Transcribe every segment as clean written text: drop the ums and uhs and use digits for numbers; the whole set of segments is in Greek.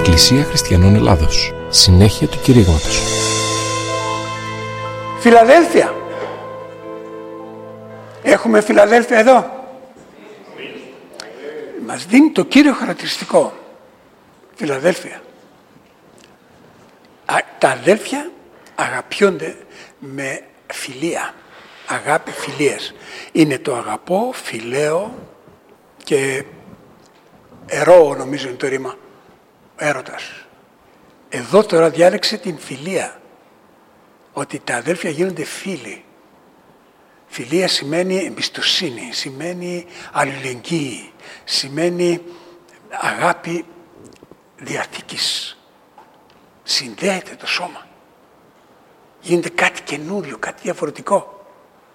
Εκκλησία Χριστιανών Ελλάδος. Συνέχεια του κηρύγματος. Φιλαδέλφια. Έχουμε Φιλαδέλφια εδώ. Μας δίνει το κύριο χαρακτηριστικό. Φιλαδέλφια. Τα αδέλφια αγαπιόνται με φιλία. Αγάπη φιλίας. Είναι το αγαπώ, φιλέω και ερώω, νομίζω είναι το ρήμα. Έρωτας. Εδώ τώρα διάλεξε την φιλία. Ότι τα αδέλφια γίνονται φίλοι. Φιλία σημαίνει εμπιστοσύνη, σημαίνει αλληλεγγύη, σημαίνει αγάπη διαθήκης. Συνδέεται το σώμα. Γίνεται κάτι καινούριο, κάτι διαφορετικό.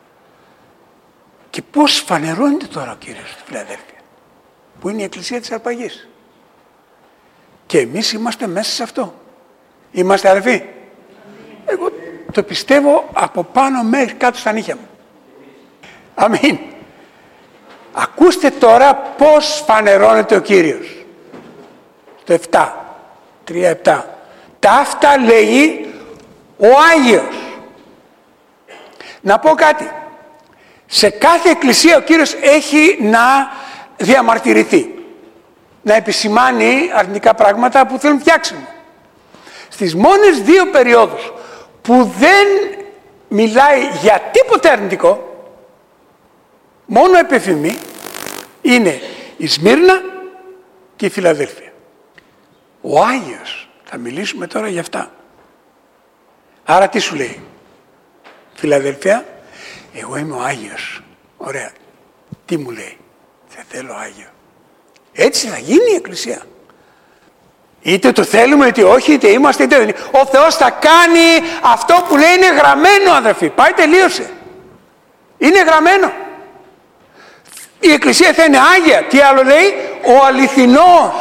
Και πώς φανερώνεται τώρα ο Κύριος στη Φιλαδέλφια, που είναι η Εκκλησία της Αρπαγής. Και εμείς είμαστε μέσα σε αυτό. Είμαστε αδελφοί. Εγώ το πιστεύω από πάνω μέχρι κάτω στα νύχια μου. Αμήν. Ακούστε τώρα πώς φανερώνεται ο Κύριος. Το 7, 3-7. Ταύτα λέγει ο Άγιος. Να πω κάτι. Σε κάθε εκκλησία ο Κύριος έχει να διαμαρτυρηθεί. Να επισημάνει αρνητικά πράγματα που θέλουν φτιάξιμο. Στις μόνες δύο περιόδους που δεν μιλάει για τίποτα αρνητικό, μόνο επιφημεί, είναι η Σμύρνα και η Φιλαδέλφια. Ο Άγιος, θα μιλήσουμε τώρα για αυτά. Άρα τι σου λέει? Φιλαδέλφια, εγώ είμαι ο Άγιος. Ωραία. Τι μου λέει? Δεν θέλω Άγιο. Έτσι θα γίνει η Εκκλησία. Είτε το θέλουμε είτε όχι, είτε είμαστε είτε δεν. Ο Θεός θα κάνει αυτό που λέει, είναι γραμμένο, αδερφοί. Πάει, τελείωσε. Είναι γραμμένο. Η Εκκλησία θα είναι Άγια. Τι άλλο λέει? Ο αληθινός.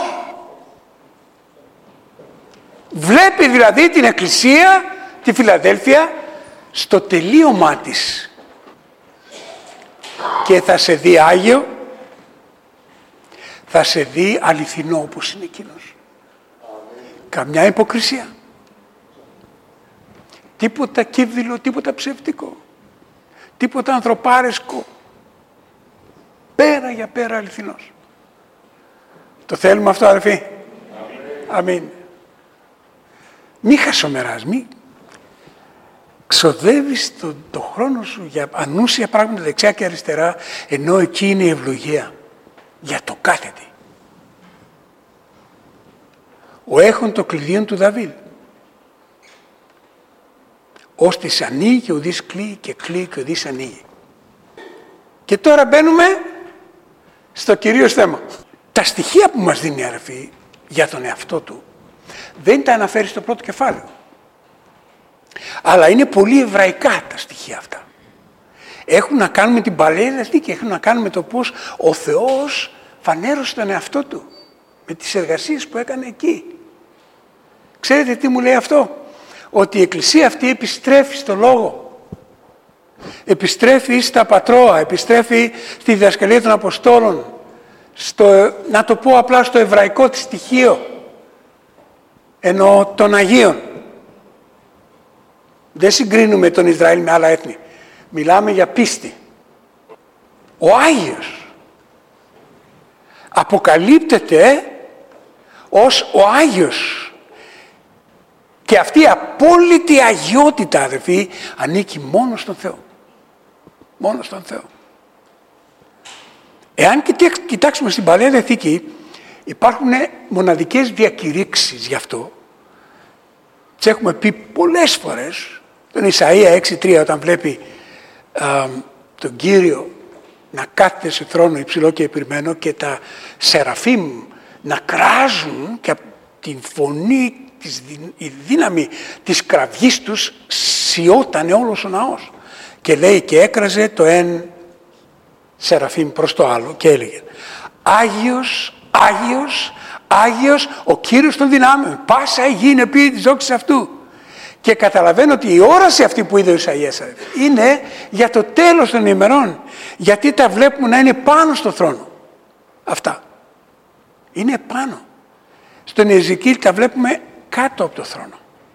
Βλέπει δηλαδή την Εκκλησία, τη Φιλαδέλφια, στο τελείωμά της. Και θα σε δει Άγιο, θα σε δει αληθινό όπως είναι εκείνος. Καμιά υποκρισία. Τίποτα κύβδηλο, τίποτα ψεύτικο. Τίποτα ανθρωπάρεσκο. Πέρα για πέρα αληθινός. Το θέλουμε αυτό, αδερφοί? Αμήν. Μη χασομεράς, μη ξοδεύεις το χρόνο σου για ανούσια πράγματα δεξιά και αριστερά, ενώ εκεί είναι η ευλογία για το κάθε τι. Ο έχων το κλειδίον του Δαβίδ. Ώστις ανοίγει και ουδείς κλείει και κλείει και ουδείς ανοίγει. Και τώρα μπαίνουμε στο κυρίως θέμα. Τα στοιχεία που μας δίνει η αδερφή για τον εαυτό του δεν τα αναφέρει στο πρώτο κεφάλαιο. Αλλά είναι πολύ εβραϊκά τα στοιχεία αυτά. Έχουν να κάνουν με την Παλαιά Διαθήκη, έχουν να κάνουν με το πώς ο Θεός φανέρωσε τον εαυτό του, με τις εργασίες που έκανε εκεί. Ξέρετε τι μου λέει αυτό? Ότι η Εκκλησία αυτή επιστρέφει στο Λόγο. Επιστρέφει στα Πατρώα, επιστρέφει στη διδασκαλία των Αποστόλων, να το πω απλά, στο εβραϊκό της στοιχείο, εννοώ των Αγίων. Δεν συγκρίνουμε τον Ισραήλ με άλλα έθνη. Μιλάμε για πίστη. Ο Άγιος αποκαλύπτεται ως ο Άγιος. Και αυτή η απόλυτη αγιότητα, αδερφοί, ανήκει μόνο στον Θεό. Μόνο στον Θεό. Εάν κοιτάξουμε στην Παλαιά Διαθήκη, υπάρχουν μοναδικές διακηρύξεις γι' αυτό. Τις έχουμε πει πολλές φορές. Τον Ισαΐα 6:3, όταν βλέπει τον Κύριο να κάθεται σε θρόνο υψηλό και επιρμένο και τα σεραφείμ να κράζουν, και από την φωνή, η δύναμη της κραυγής τους σιώτανε όλος ο ναός. Και λέει, και έκραζε το εν σεραφείμ προς το άλλο και έλεγε, Άγιος, Άγιος, Άγιος ο Κύριος των δυνάμεων, πάσα η γη είναι επί της δόξης αυτού. Και καταλαβαίνω ότι η όραση αυτή που είδε ο Ισαΐας είναι για το τέλος των ημερών, γιατί τα βλέπουμε να είναι πάνω στο θρόνο. Αυτά είναι πάνω. Στον Εζεκίλ τα βλέπουμε κάτω από το θρόνο.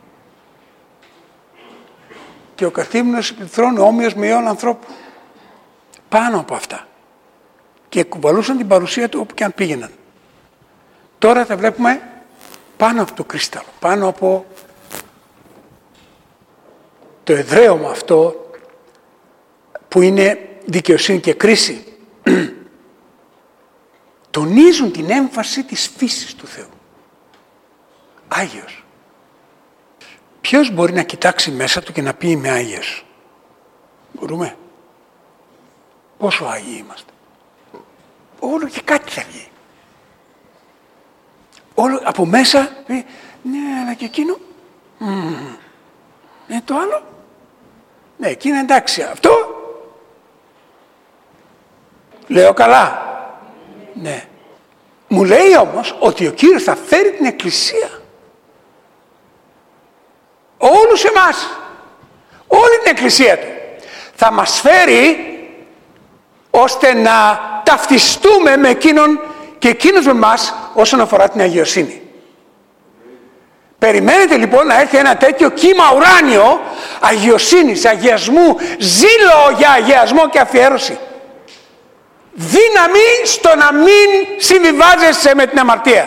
Και ο καθήμενος επί του θρόνου όμοιος με ιόν ανθρώπου. Πάνω από αυτά. Και κουβαλούσαν την παρουσία του όπου και αν πήγαιναν. Τώρα τα βλέπουμε πάνω από το κρίσταλο, πάνω από το εδραίωμα αυτό που είναι δικαιοσύνη και κρίση. Τονίζουν την έμφαση της φύσης του Θεού. Άγιος. Ποιος μπορεί να κοιτάξει μέσα του και να πει είμαι Άγιος? Μπορούμε? Πόσο Άγιοι είμαστε? Όλο και κάτι θα βγει. Όλο από μέσα πει, ναι, αλλά και εκείνο. Το άλλο. Ναι, εκείνο εντάξει. Αυτό. Λέω καλά. Ναι. Μου λέει όμως ότι ο Κύριος θα φέρει την Εκκλησία. Όλους εμάς. Όλη την Εκκλησία του. Θα μας φέρει ώστε να ταυτιστούμε με εκείνον και εκείνος με εμάς όσον αφορά την αγιοσύνη. Περιμένετε λοιπόν να έρθει ένα τέτοιο κύμα ουράνιο αγιοσύνης, αγιασμού, ζήλο για αγιασμό και αφιέρωση. Δύναμη στο να μην συμβιβάζεσαι με την αμαρτία.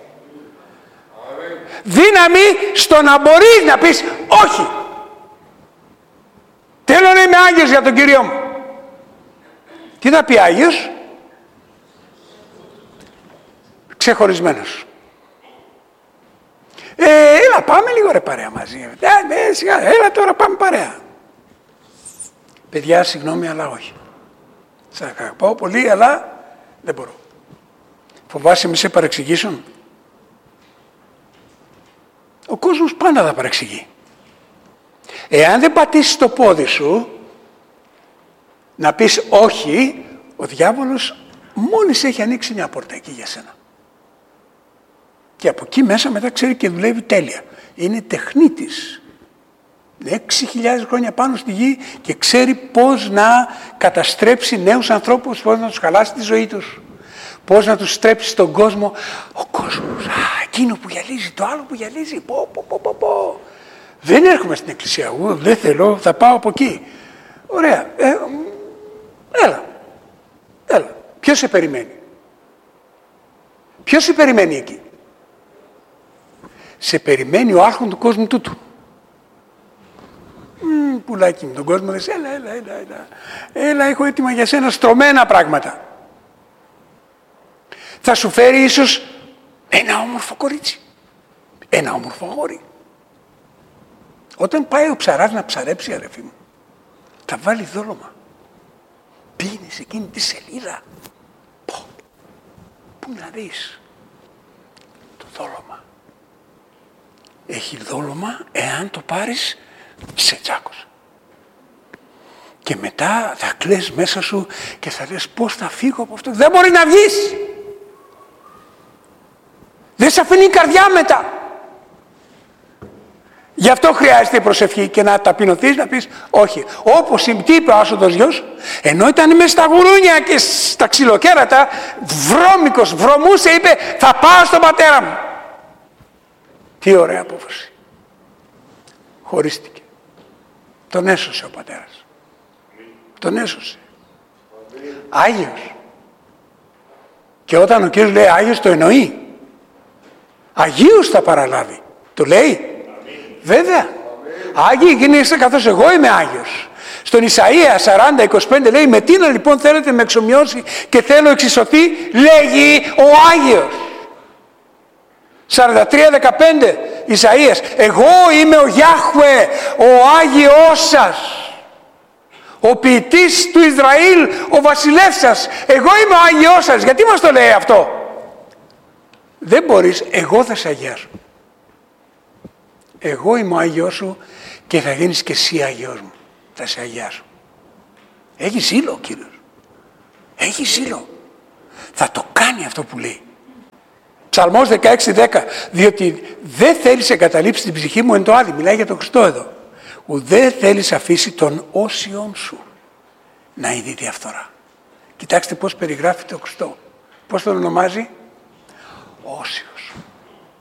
Δύναμη στο να μπορείς να πεις όχι. Θέλω να είμαι Άγιος για τον Κύριο μου. Τι θα πει Άγιος? Ξεχωρισμένος. Έλα πάμε λίγο ρε παρέα μαζί. Σιγά, έλα τώρα πάμε παρέα. Παιδιά συγγνώμη αλλά όχι. Σας αγαπάω πολύ αλλά δεν μπορώ. Φοβάσαι μη σε παρεξηγήσουν? Ο κόσμος πάντα θα παρεξηγεί. Εάν δεν πατήσεις το πόδι σου να πεις όχι, ο διάβολος μόλις έχει ανοίξει μια πόρτα εκεί για σένα. Και από εκεί μέσα μετά ξέρει και δουλεύει τέλεια. Είναι τεχνίτης. 6.000 χρόνια πάνω στη γη και ξέρει πώς να καταστρέψει νέους ανθρώπους, πώς να τους χαλάσει τη ζωή τους, πώς να τους στρέψει στον κόσμο. Ο κόσμος, εκείνο που γυαλίζει, το άλλο που γυαλίζει, πω. Δεν έρχομαι στην εκκλησία, εγώ δεν θέλω, θα πάω από εκεί. Ωραία, έλα. Ποιος σε περιμένει? Ποιος σε περιμένει εκεί? Σε περιμένει ο άρχον του κόσμου τούτου. Πουλάκι μου, τον κόσμο λες, έλα, έχω έτοιμα για σένα στρωμένα πράγματα. Θα σου φέρει ίσως ένα όμορφο κορίτσι, ένα όμορφο αγόρι. Όταν πάει ο ψαράς να ψαρέψει, αδερφοί μου, θα βάλει δόλωμα. Πήγαινε σε εκείνη τη σελίδα. Πού να δεις το δόλωμα. Έχει δόλωμα εάν το πάρεις σε τσάκος. Και μετά θα κλαις μέσα σου και θα λες πώς θα φύγω από αυτό. Δεν μπορεί να βγεις. Δεν σε αφήνει η καρδιά μετά. Γι' αυτό χρειάζεται η προσευχή και να ταπεινωθείς, να πεις όχι. Όπως τι είπε ο άσοδος γιος, ενώ ήταν μέσα στα γουρούνια και στα ξυλοκέρατα, βρώμικος, βρωμούσε, είπε θα πάω στον πατέρα μου. Τι ωραία απόφαση. Χωρίστηκε. Τον έσωσε ο πατέρας. Τον έσωσε. Άγιος. Και όταν ο Κύριος λέει Άγιος το εννοεί. Αγίους θα παραλάβει. Το λέει. Βέβαια. Άγιοι γίνεστε καθώς εγώ είμαι Άγιος. Στον Ισαΐα 40-25 λέει με τίνα λοιπόν θέλετε με εξομοιώσει και θέλω εξισωθεί, λέγει ο Άγιος. 43-15 Ισαΐας, εγώ είμαι ο Γιάχουε, ο Άγιος σας, ο ποιητής του Ισραήλ, ο βασιλεύς σας, εγώ είμαι ο Άγιος σας. Γιατί μας το λέει αυτό? Δεν μπορείς, εγώ θα σε αγιάσω. Εγώ είμαι ο Άγιος σου και θα γίνεις και εσύ Άγιος μου. Θα σε αγιάσω. Έχει ζήλο ο Κύριος. Έχει ζήλο. Θα το κάνει αυτό που λέει. Ψαλμός 16-10. Διότι δεν θέλεις εγκαταλείψει την ψυχή μου εν το άδει. Μιλάει για τον Χριστό εδώ. Ουδέ θέλεις αφήσει τον όσιον σου να είδει διαφθορά. Κοιτάξτε πώς περιγράφει τον Χριστό. Πώς τον ονομάζει? Όσιος.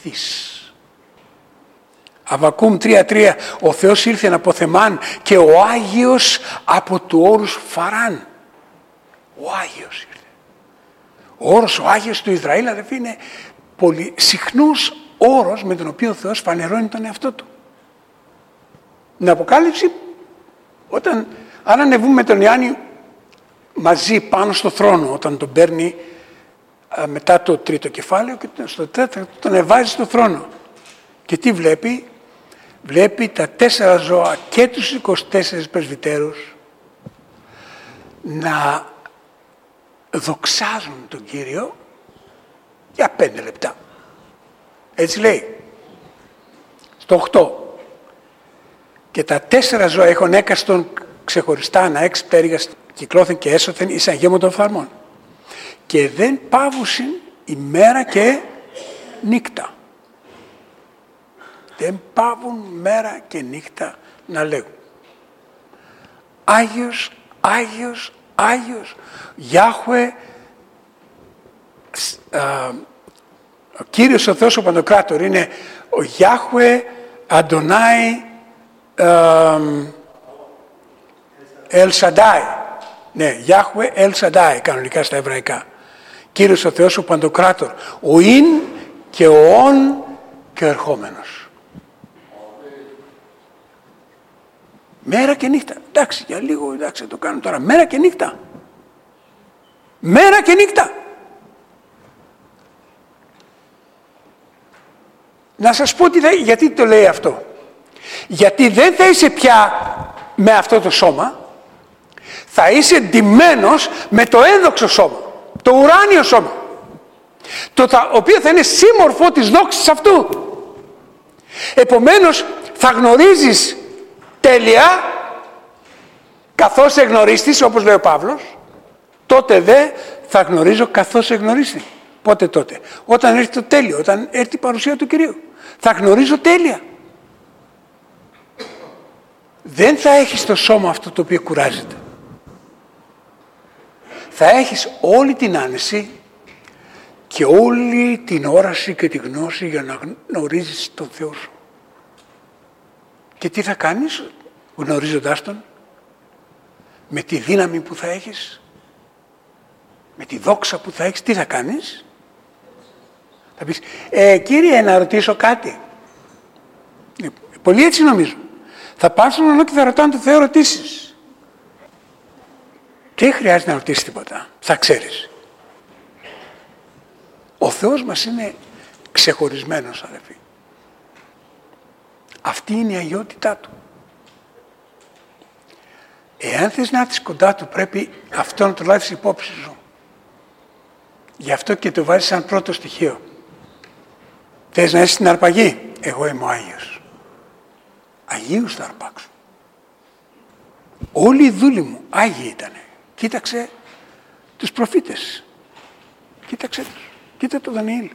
ευθύς. Αβακούμ 3:3, ο Θεός ήρθε από Θεμάν και ο Άγιος από του όρους Φαράν. Ο Άγιος ήρθε. Ο όρος ο Άγιος του Ισραήλ, αδελφοί, είναι πολύ συχνός όρος με τον οποίο ο Θεός φανερώνει τον εαυτό του. Την Αποκάλυψη, αν ανεβούμε με τον Ιωάννη μαζί πάνω στο θρόνο, όταν τον παίρνει μετά το τρίτο κεφάλαιο και στο τέταρτο τον εβάζει στο θρόνο. Και τι βλέπει? Βλέπει τα 4 ζώα και τους 24 πρεσβυτέρους να δοξάζουν τον Κύριο για 5 λεπτά. Έτσι λέει. Στο 8. Και τα 4 ζώα έχουν έκαστον ξεχωριστά να 6 πτέρυγα κυκλώθεν και έσωθεν εις αγγέμων των φθαρμών. Και δεν πάβουσιν ημέρα και νύχτα. Δεν πάβουν μέρα και νύχτα να λέγουν Άγιος, Άγιος, Άγιος, Γιάχουε, ο Κύριος ο Θεός ο Παντοκράτορ είναι ο Γιάχουε Αντονάι Ελ Σαντάι. Ναι, Γιάχουε Ελ Σαντάι κανονικά στα εβραϊκά. Κύριος ο Θεός ο Παντοκράτορ, ο Ιν και ο Ον και ο ερχόμενος. Μέρα και νύχτα. Εντάξει, για λίγο, εντάξει, θα το κάνω τώρα. Μέρα και νύχτα. Μέρα και νύχτα. Να σας πω γιατί το λέει αυτό. Γιατί δεν θα είσαι πια με αυτό το σώμα, θα είσαι ντυμένος με το ένδοξο σώμα, το ουράνιο σώμα, το οποίο θα είναι σύμμορφο της δόξης αυτού. Επομένως θα γνωρίζεις τέλεια, καθώς εγνωρίστης, όπως λέει ο Παύλος, τότε δε θα γνωρίζω καθώς εγνωρίστη. Πότε τότε? Όταν έρθει το τέλειο, όταν έρθει η παρουσία του Κυρίου. Θα γνωρίζω τέλεια. Δεν θα έχεις το σώμα αυτό το οποίο κουράζεται. Θα έχεις όλη την άνεση και όλη την όραση και τη γνώση για να γνωρίζεις τον Θεό σου. Και τι θα κάνεις γνωρίζοντάς Τον? Με τη δύναμη που θα έχεις, με τη δόξα που θα έχεις, τι θα κάνεις? Θα πεις, Κύριε, να ρωτήσω κάτι. Πολύ έτσι νομίζω. Θα πας στον ουρανό και θα ρωτάνε τον Θεό ερωτήσεις. Δεν χρειάζεται να ρωτήσεις τίποτα. Θα ξέρεις. Ο Θεός μας είναι ξεχωρισμένος, αδελφοί. Αυτή είναι η αγιότητά Του. Εάν θες να έρθεις κοντά Του, πρέπει αυτό να το λάβεις υπόψη σου. Γι' αυτό και το βάζεις σαν πρώτο στοιχείο. Θες να είσαι στην αρπαγή? Εγώ είμαι ο Άγιος. Αγίους θα αρπάξω. Όλοι οι δούλοι μου Άγιοι ήτανε. Κοίταξε τους προφήτες. Κοίταξε τους. Κοίτα τον Δανιήλ.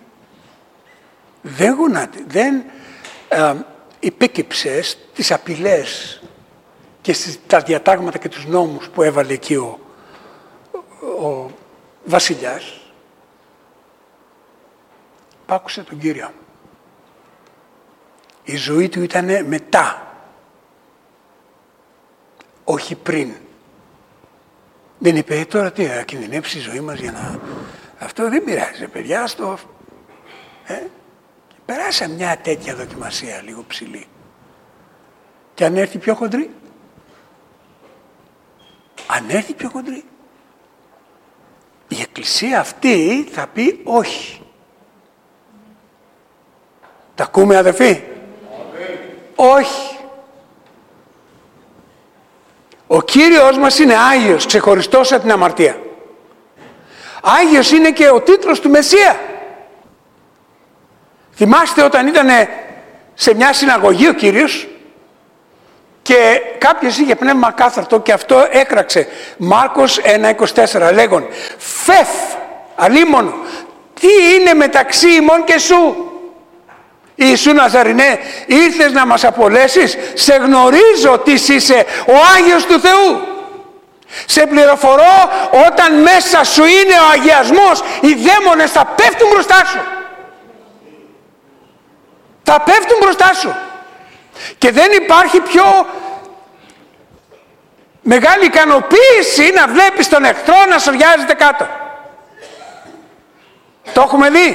Δεν υπέκυψε τις απειλές και τα διατάγματα και τους νόμους που έβαλε εκεί ο βασιλιάς. Πάκουσε τον Κύριο. Η ζωή του ήταν μετά, όχι πριν. Δεν είπε τώρα τι θα κινδυνεύσει η ζωή μας για να... Αυτό δεν πειράζει, παιδιά, περάσα μια τέτοια δοκιμασία λίγο ψηλή. Και αν έρθει πιο χοντρή, η Εκκλησία αυτή θα πει όχι. Τα ακούμε, αδελφοί? Όχι. Ο Κύριος μας είναι Άγιος, ξεχωριστός από την αμαρτία. Άγιος είναι και ο τίτλος του Μεσσία. Θυμάστε όταν ήταν σε μια συναγωγή ο Κύριος και κάποιος είχε πνεύμα ακάθαρτο και αυτό έκραξε. Μάρκος 1:24 λέγον, φεφ, αλίμονο, τι είναι μεταξύ ημών και σου? Ιησού Ναζαρηνέ, ήρθες να μας απολέσεις? Σε γνωρίζω ότι είσαι ο Άγιος του Θεού. Σε πληροφορώ, όταν μέσα σου είναι ο αγιασμός, οι δαίμονες θα πέφτουν μπροστά σου. Θα πέφτουν μπροστά σου. Και δεν υπάρχει πιο μεγάλη ικανοποίηση να βλέπεις τον εχθρό να σωριάζεται κάτω. Το έχουμε δει.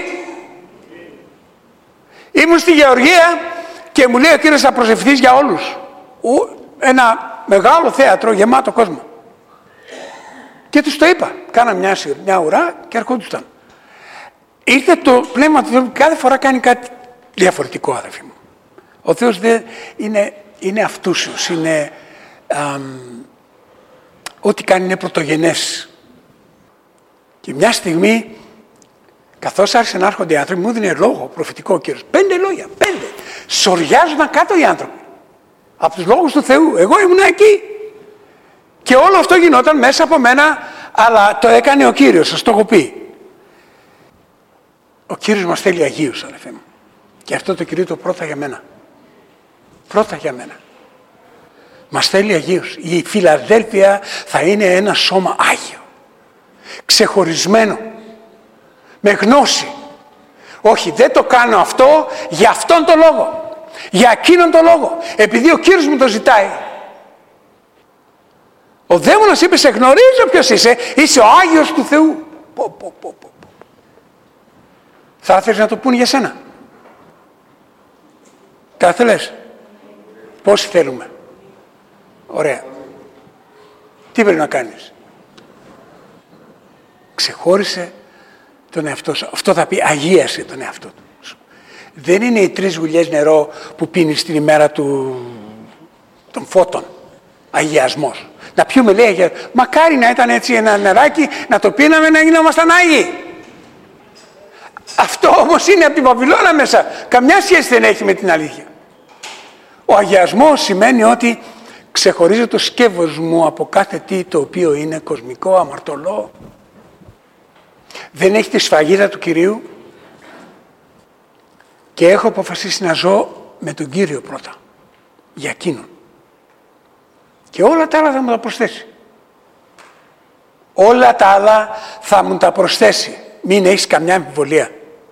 Ήμουν στη Γεωργία και μου λέει ο κύριος θα προσευχηθείς για όλους. Ένα μεγάλο θέατρο γεμάτο κόσμο. Και τους το είπα. Κάνα μια ουρά και ερχόντουσαν. Ήρθε το Πνεύμα του Θεού, κάθε φορά κάνει κάτι διαφορετικό, αδερφοί μου. Ο Θεός δεν είναι αυτούσιος, είναι ό,τι κάνει είναι πρωτογενές. Και μια στιγμή, καθώς άρχισαν να έρχονται οι άνθρωποι, μου έδινε λόγο προφητικό ο Κύριος. 5 λόγια, 5. Σωριάζονταν κάτω οι άνθρωποι. Από τους λόγους του Θεού. Εγώ ήμουν εκεί. Και όλο αυτό γινόταν μέσα από μένα, αλλά το έκανε ο Κύριος, σας το έχω πει. Ο Κύριος μας θέλει Αγίους, αδελφέ μου. Και αυτό το κηρύττω πρώτα για μένα. Πρώτα για μένα. Μας θέλει Αγίους. Η Φιλαδέλφεια θα είναι ένα σώμα Άγιο. Ξεχωρισμένο. Με γνώση. Όχι, δεν το κάνω αυτό για αυτόν τον λόγο. Για εκείνον τον λόγο. Επειδή ο Κύριος μου το ζητάει. Ο δαίμονας είπε, σε γνωρίζω ποιος είσαι. Είσαι ο Άγιος του Θεού. Θα ήθελες να το πούν για σένα. Θα θέλεις. Πόσοι θέλουμε. Ωραία. Τι πρέπει να κάνεις. Ξεχώρισε τον εαυτό σου. Αυτό θα πει αγίασε τον εαυτό του. Δεν είναι οι 3 γουλιές νερό που πίνεις την ημέρα των φώτων. Αγιασμός. Να πιούμε λέει, μακάρι να ήταν έτσι ένα νεράκι, να το πίναμε να γινόμασταν Άγιοι. Αυτό όμως είναι από την Βαβυλώνα μέσα. Καμιά σχέση δεν έχει με την αλήθεια. Ο αγιασμός σημαίνει ότι ξεχωρίζω το σκεύος μου από κάθε τι το οποίο είναι κοσμικό, αμαρτωλό. Δεν έχει τη σφραγίδα του Κυρίου και έχω αποφασίσει να ζω με τον Κύριο πρώτα. Για εκείνον. Και όλα τα άλλα θα μου τα προσθέσει. Όλα τα άλλα θα μου τα προσθέσει. Μην έχεις καμιά αμφιβολία.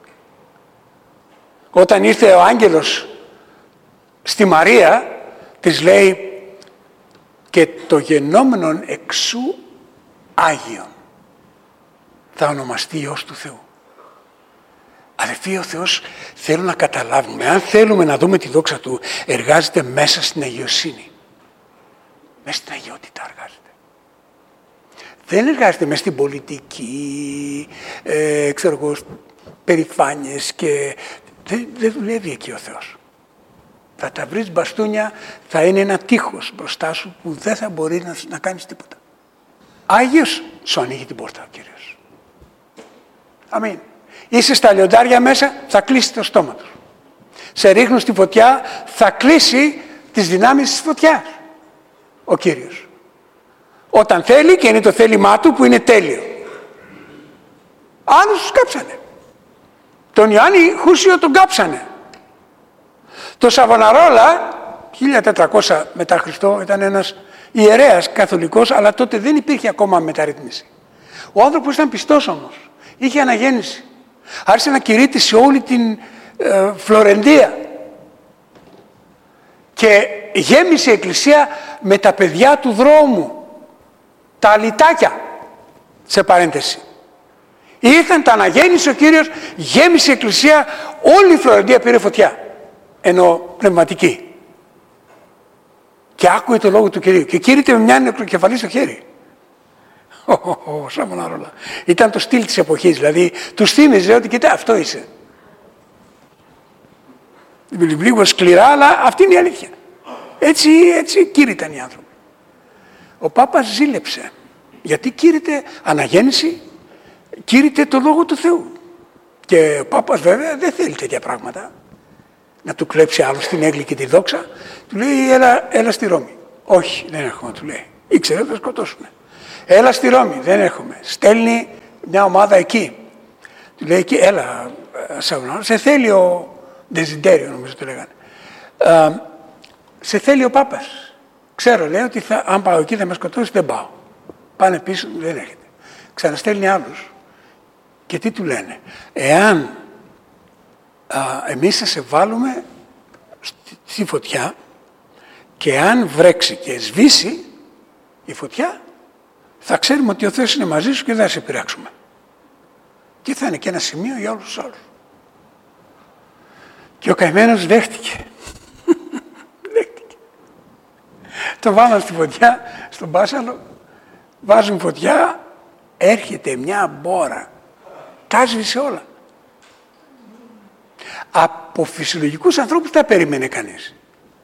Όταν ήρθε ο άγγελος στη Μαρία, της λέει και το γενόμενον εξού Άγιον θα ονομαστεί Υιός του Θεού. Αδελφοί, ο Θεός θέλω να καταλάβουμε, αν θέλουμε να δούμε τη δόξα Του, εργάζεται μέσα στην αγιοσύνη. Μέσα στην αγιότητα εργάζεται. Δεν εργάζεται μέσα στην πολιτική, ξέρω εγώ, περηφάνειες και... Δεν δουλεύει εκεί ο Θεός. Θα τα βρεις μπαστούνια, θα είναι ένα τείχος μπροστά σου που δεν θα μπορεί να κάνεις τίποτα. Άγιος σου ανοίγει την πόρτα ο Κύριος. Αμήν. Είσαι στα λιοντάρια μέσα, θα κλείσει το στόμα του. Σε ρίχνουν στη φωτιά, θα κλείσει τις δυνάμεις της φωτιάς ο Κύριος. Όταν θέλει και είναι το θέλημά του που είναι τέλειο. Άλλους τους κάψανε. Τον Ιωάννη Χούσιο τον κάψανε. Το Σαβωναρόλα, 1400 μετά Χριστό, ήταν ένας ιερέας καθολικός, αλλά τότε δεν υπήρχε ακόμα μεταρρύθμιση. Ο άνθρωπος ήταν πιστός όμως. Είχε αναγέννηση. Άρχισε να κηρύττει σε όλη την Φλωρεντία. Και γέμισε η εκκλησία με τα παιδιά του δρόμου. Τα αλυτάκια, σε παρένθεση. Ήρθαν, τα αναγέννησε ο Κύριος, γέμισε η εκκλησία, όλη η Φλωρεντία πήρε φωτιά. Ενώ πνευματική. Και άκουε το λόγο του Κυρίου. Και κήρυτε με μια νεκροκεφαλή στο χέρι. Σαβωναρόλα. Ήταν το στυλ της εποχής. Δηλαδή, τους θύμιζε ότι κοιτά, αυτό είσαι. Λίγο σκληρά, αλλά αυτή είναι η αλήθεια. Έτσι κήρυταν οι άνθρωποι. Ο Πάπας ζήλεψε. Γιατί κήρυτε αναγέννηση, κήρυτε το λόγο του Θεού. Και ο Πάπας βέβαια δεν θέλει τέτοια πράγματα. Να του κλέψει άλλο την έγκλη και τη δόξα. Του λέει έλα στη Ρώμη. Όχι, δεν έρχομαι, του λέει. Ήξερε ότι θα σκοτώσουνε. Έλα στη Ρώμη, δεν έρχομαι. Στέλνει μια ομάδα εκεί. Του λέει εκεί, έλα Σαβωναρόλα, σε θέλει ο Δεζιντέριο, νομίζω το λέγανε. Σε θέλει ο Πάπας. Ξέρω, λέει, ότι αν πάω εκεί θα με σκοτώσει, δεν πάω. Πάνε πίσω, δεν έρχεται. Ξαναστέλνει άλλους. Και τι του λένε. Εάν εμείς θα σε βάλουμε στη φωτιά και αν βρέξει και σβήσει η φωτιά, θα ξέρουμε ότι ο Θεός είναι μαζί σου και δεν θα σε πειράξουμε. Και θα είναι και ένα σημείο για όλους τους άλλους. Και ο καημένος δέχτηκε. Δέχτηκε. Το βάλαν στη φωτιά, στον μπάσαλο, βάζουν φωτιά, έρχεται μια μπόρα. Τα σβήσε όλα. Από φυσιολογικούς ανθρώπους τα περίμενε κανείς.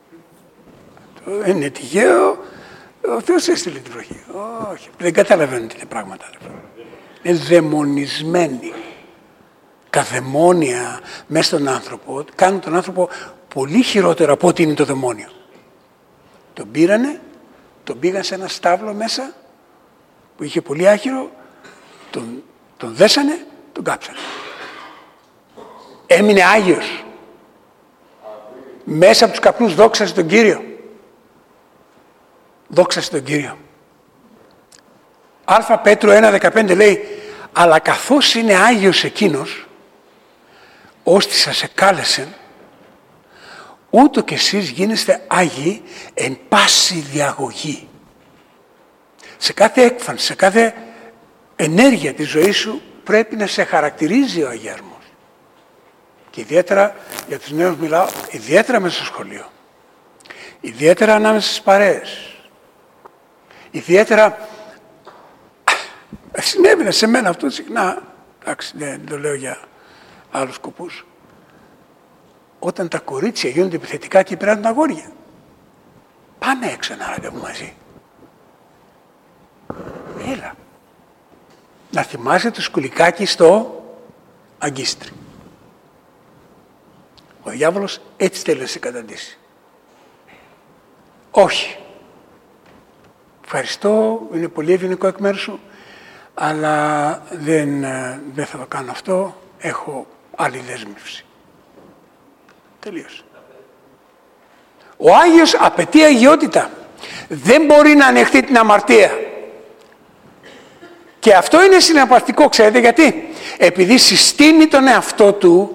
Είναι τυχαίο, ο Θεός έστειλε την βροχή. Όχι, δεν καταλαβαίνουν τι πράγματα. Είναι δαιμονισμένοι. Καθαιμόνια μέσα στον άνθρωπο κάνουν τον άνθρωπο πολύ χειρότερο από ό,τι είναι το δαιμόνιο. Τον πήρανε, τον πήγαν σε ένα στάβλο μέσα που είχε πολύ άχυρο, τον δέσανε, τον κάψανε. Έμεινε Άγιος. Μέσα από τους καπνούς δόξασε τον Κύριο. Δόξασε τον Κύριο. Α Πέτρο 1:15 λέει, αλλά καθώς είναι Άγιος εκείνος, ώστε σας εκάλεσεν, ούτω κι εσείς γίνεστε Άγιοι εν πάση διαγωγή. Σε κάθε έκφανση, σε κάθε ενέργεια της ζωής σου πρέπει να σε χαρακτηρίζει ο αγιασμός. Και ιδιαίτερα για τους νέους μιλάω, ιδιαίτερα μέσα στο σχολείο. Ιδιαίτερα ανάμεσα στις παρέες. Ιδιαίτερα, συνέβαινε σε μένα αυτό συχνά, εντάξει δεν το λέω για άλλους σκοπούς, όταν τα κορίτσια γίνονται επιθετικά και πειράζουν τα αγόρια. Πάμε έξω ένα ραντεβού μαζί. Έλα. Να θυμάσαι το σκουλικάκι στο αγκίστρι. Ο διάβολος έτσι θέλει να σε καταντήσει. Όχι. Ευχαριστώ, είναι πολύ ευγενικό εκ μέρους σου, αλλά δεν θα το κάνω αυτό, έχω άλλη δέσμευση. Τελείωσε. Ο Άγιος απαιτεί αγιότητα. Δεν μπορεί να ανεχτεί την αμαρτία. Και αυτό είναι συναρπαστικό, ξέρετε γιατί? Επειδή συστήνει τον εαυτό του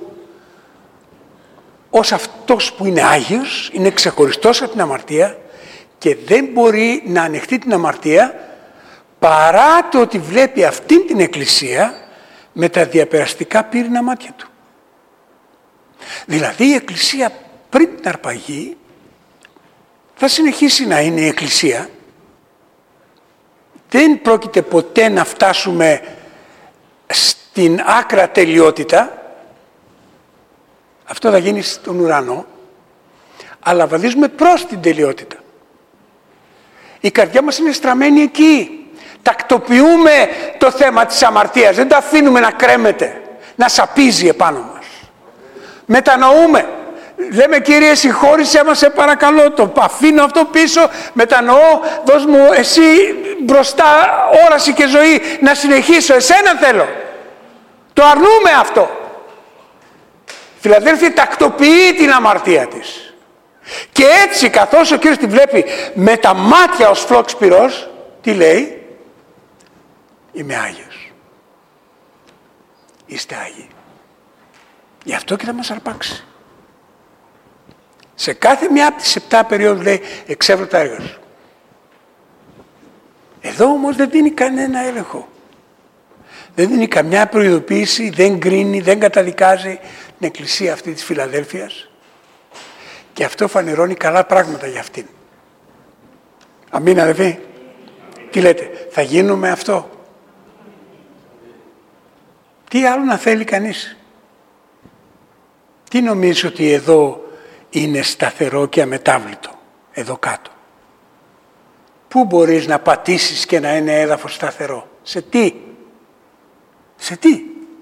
ως αυτός που είναι Άγιος, είναι ξεχωριστός από την αμαρτία και δεν μπορεί να ανεχτεί την αμαρτία παρά το ότι βλέπει αυτήν την εκκλησία με τα διαπεραστικά πύρινα μάτια του. Δηλαδή η εκκλησία πριν την αρπαγή θα συνεχίσει να είναι η εκκλησία. Δεν πρόκειται ποτέ να φτάσουμε στην άκρα τελειότητα. Αυτό θα γίνει στον ουρανό, αλλά βαδίζουμε προς την τελειότητα. Η καρδιά μας είναι στραμμένη εκεί. Τακτοποιούμε το θέμα της αμαρτίας. Δεν το αφήνουμε να κρέμεται, να σαπίζει επάνω μας. Μετανοούμε. Λέμε Κύριε συγχώρησέ μας σε παρακαλώ, το αφήνω αυτό πίσω, μετανοώ, δώσ' μου εσύ μπροστά όραση και ζωή να συνεχίσω, εσένα θέλω. Το αρνούμε αυτό. Φιλαδέλφια τακτοποιεί την αμαρτία της. Και έτσι καθώς ο Κύριος τη βλέπει με τα μάτια ως φλόξ πυρός, τι λέει? Είμαι Άγιος. Είστε Άγιοι. Γι' αυτό και θα μας αρπάξει. Σε κάθε μια από τις 7 περιόδους λέει εξεύρω τα έργα σου. Εδώ όμως δεν δίνει κανένα έλεγχο. Δεν δίνει καμιά προειδοποίηση, δεν κρίνει, δεν καταδικάζει την εκκλησία αυτή της Φιλαδέλφειας. Και αυτό φανερώνει καλά πράγματα για αυτήν. Αμήν αδελφοί. Τι λέτε, θα γίνουμε αυτό? Τι άλλο να θέλει κανείς? Τι νομίζεις ότι εδώ είναι σταθερό και αμετάβλητο, εδώ κάτω? Πού μπορείς να πατήσεις και να είναι έδαφος σταθερό? Σε τι? Σε τι?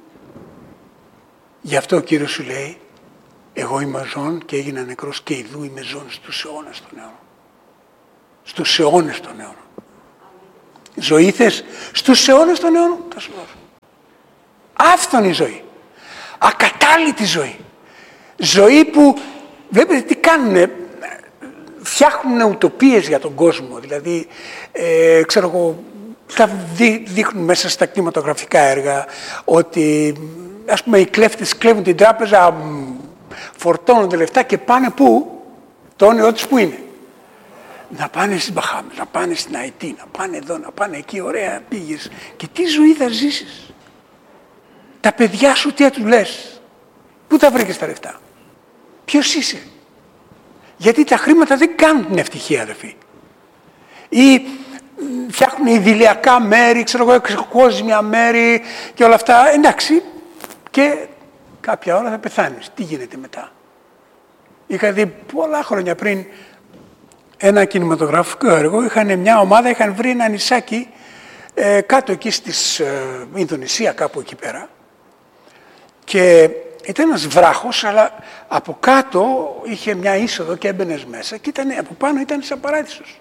Γι' αυτό ο Κύριος σου λέει, εγώ είμαι ζών και έγινα νεκρός και ιδού είμαι ζών στους αιώνες των αιώνων. Στους αιώνες των αιώνων. Ζωή θες? Στους αιώνες των αιώνων θα σου δώσω. Αυτόν η ζωή. Ακατάλητη ζωή. Ζωή που, βλέπετε τι κάνουνε, φτιάχνουν ουτοπίες για τον κόσμο. Δηλαδή, ξέρω εγώ, θα δείχνουν μέσα στα κινηματογραφικά έργα ότι, ας πούμε, οι κλέφτες κλέβουν την τράπεζα, φορτώνονται λεφτά και πάνε πού? Το όνειρό τους πού είναι? Να πάνε στις Μπαχάμες, να πάνε στην Αϊτή, να πάνε εδώ, να πάνε εκεί. Ωραία, πήγες. Και τι ζωή θα ζήσεις? Τα παιδιά σου τι τους λες? Πού τα βρήκες τα λεφτά? Ποιος είσαι? Γιατί τα χρήματα δεν κάνουν την ευτυχία, αδερφοί. Ή φτιάχνουν ιδηλιακά μέρη, ξέρω εγώ, εξωκόσμια μέρη και όλα αυτά. Εντάξει, και κάποια ώρα θα πεθάνεις. Τι γίνεται μετά? Είχα δει πολλά χρόνια πριν ένα κινηματογραφικό έργο. Μια ομάδα είχαν βρει ένα νησάκι κάτω εκεί στη Ινδονησία, κάπου εκεί πέρα. Και ήταν ένας βράχος, αλλά από κάτω είχε μια είσοδο και έμπαινες μέσα και από πάνω ήταν σαν παράδεισος.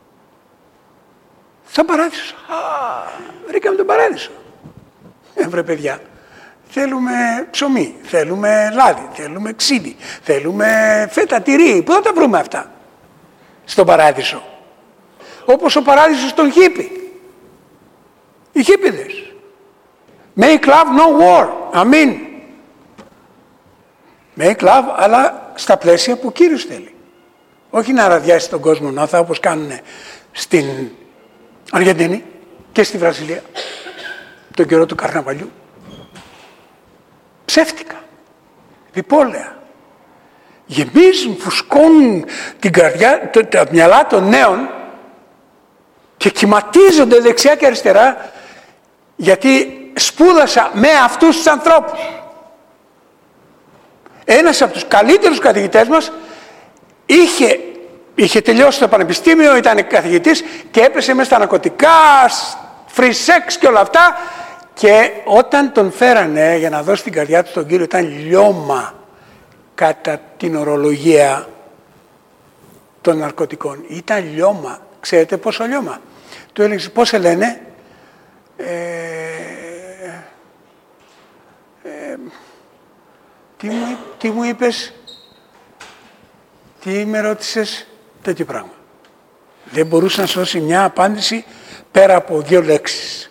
Σαν παράδεισος. Βρήκαμε τον παράδεισο. Βρε παιδιά, θέλουμε ψωμί, θέλουμε λάδι, θέλουμε ξύδι, θέλουμε φέτα, τυρί. Πού θα τα βρούμε αυτά? Στον παράδεισο. Όπως ο παράδεισος των χίπι. Οι χίπηδες. Make love, no war. Αμήν. Make love, αλλά στα πλαίσια που ο Κύριος θέλει. Όχι να ραδιάσει τον κόσμο νόθα όπως κάνουν στην Αργεντινή και στη Βραζιλία τον καιρό του καρναβαλιού. Ψεύτικα, διπόλαια. Γεμίζουν, φουσκώνουν την καρδιά, τα μυαλά των νέων και κυματίζονται δεξιά και αριστερά γιατί σπούδασα με αυτούς τους ανθρώπους. Ένας από τους καλύτερους καθηγητές μας είχε τελειώσει το πανεπιστήμιο, ήταν καθηγητής και έπεσε μέσα στα ναρκωτικά, free sex και όλα αυτά, και όταν τον φέρανε για να δώσει την καρδιά του στον Κύριο ήταν λιώμα κατά την ορολογία των ναρκωτικών. Ήταν λιώμα. Ξέρετε πόσο λιώμα? Του έλεγε πώς σε λένε? Τι μου είπες? Τι με ρώτησες? Τέτοιο πράγμα. Δεν μπορούσε να σου δώσει μια απάντηση πέρα από 2 λέξεις.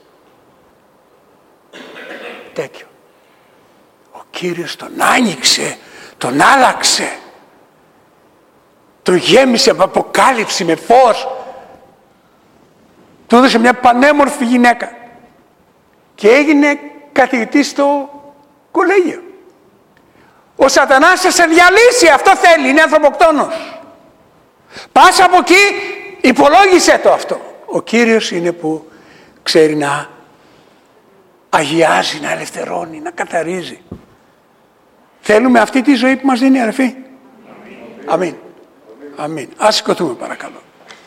Τέτοιο. Ο Κύριος τον άνοιξε, τον άλλαξε, τον γέμισε με αποκάλυψη, με φως. Του έδωσε μια πανέμορφη γυναίκα και έγινε καθηγητής στο κολέγιο. Ο σατανάς θα σε διαλύσει, αυτό θέλει, είναι ανθρωποκτόνος. Πας από εκεί, υπολόγισε το αυτό. Ο Κύριος είναι που ξέρει να αγιάζει, να ελευθερώνει, να καθαρίζει. Θέλουμε αυτή τη ζωή που μας δίνει, αδερφοί? Αμήν. Αμήν. Ας σηκωθούμε παρακαλώ.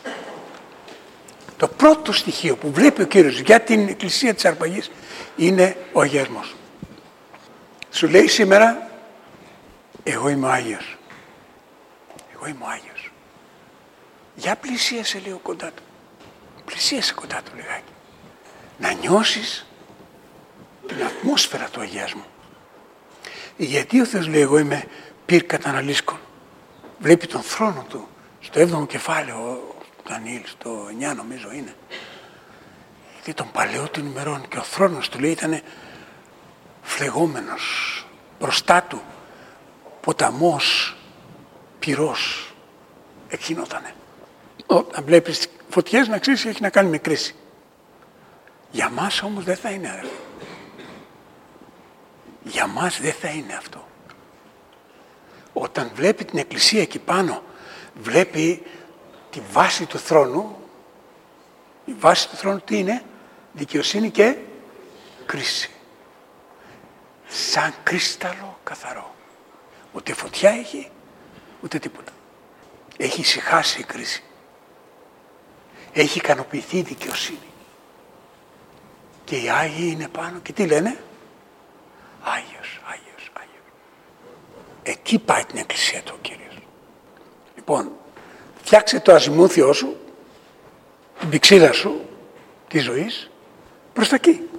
Το πρώτο στοιχείο που βλέπει ο Κύριος για την Εκκλησία της Αρπαγής είναι ο αγιασμός. Σου λέει σήμερα, εγώ είμαι ο Άγιος. Εγώ είμαι ο Άγιος. Για πλησίασε λίγο κοντά του. Πλησίασε κοντά του λιγάκι. Να νιώσεις την ατμόσφαιρα του αγιασμού. Γιατί ο Θεός λέει εγώ είμαι πυρ καταναλύσκων. Βλέπει τον θρόνο του στο 7ο κεφάλαιο του Δανιήλ, στο 9 νομίζω είναι. Γιατί τον παλαιό των ημερών και ο θρόνος του λέει ήταν φλεγόμενος. Μπροστά του ποταμός πυρός εκχυνότανε. Όταν βλέπεις φωτιές να ξέρεις έχει να κάνει με κρίση. Για μας όμως δεν θα είναι, αδερφοί. Για μας δεν θα είναι αυτό. Όταν βλέπει την Εκκλησία εκεί πάνω, βλέπει τη βάση του θρόνου. Η βάση του θρόνου τι είναι? Δικαιοσύνη και κρίση. Σαν κρίσταλο καθαρό. Ούτε φωτιά έχει, ούτε τίποτα. Έχει ησυχάσει η κρίση. Έχει ικανοποιηθεί η δικαιοσύνη. Και οι Άγιοι είναι πάνω και τι λένε? Άγιος, Άγιος, Άγιος. Εκεί πάει την Εκκλησία του ο Κύριος. Λοιπόν, φτιάξε το αζημούθιό σου, την πηξίδα σου της ζωής, προς τα εκεί.